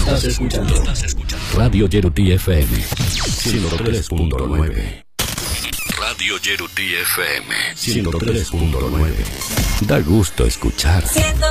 Estás escuchando Radio Yerutí FM 103.9. Radio Yerutí FM 103.9. Da gusto escuchar.